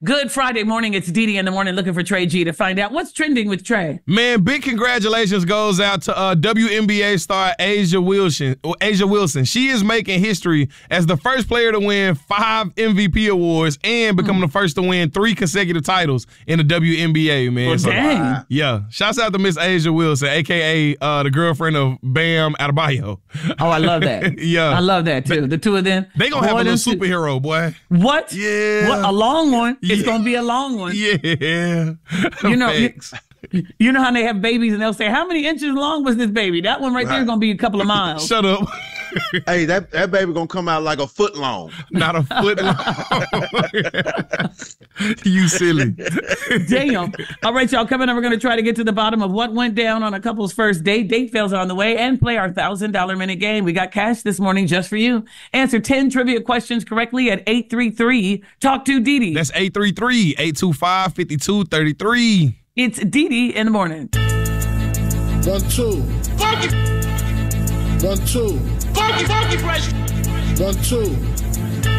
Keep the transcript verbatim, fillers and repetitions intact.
Good Friday morning. It's Dee Dee in the morning looking for Trey G to find out what's trending with Trey. Man, big congratulations goes out to uh, W N B A star A'ja Wilson. A'ja Wilson. She is making history as the first player to win five M V P awards and becoming mm. the first to win three consecutive titles in the W N B A, man. Well, so, dang. Yeah. Shouts out to Miss A'ja Wilson, a k a. Uh, the girlfriend of Bam Adebayo. Oh, I love that. Yeah. I love that, too. The two of them. They going to have a little superhero, boy. What? Yeah. What? A long one? Yeah. It's going to be a long one. Yeah. You know, you, you know how they have babies and they'll say, how many inches long was this baby? That one right, right. there is going to be a couple of miles. Shut up. Hey, that, that baby going to come out like a foot long. Not a foot long. You silly. Damn. All right, y'all. Coming up, we're going to try to get to the bottom of what went down on a couple's first date. Date fails on the way and play our one thousand dollars minute game. We got cash this morning just for you. Answer ten trivia questions correctly at eight three three talk to Dee Dee. That's eight three three, eight two five, five two three three. It's Dee Dee in the morning. One, two. Funky. One, two. Funky, funky fresh. One, two.